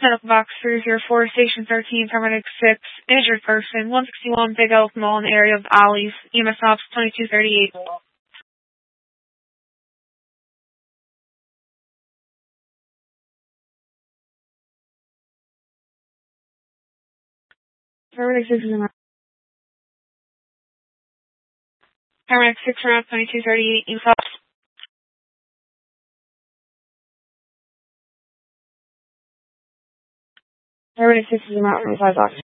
Medical box 304, Station 13, paramedic 6, injured person, 161 Big Elk Mall in the area of Ollie's, EMS Ops 2238. Paramedic 6 is in Paramedic 6 around 2238, EMS Ops. Paramedic 6 is in Route 25 box.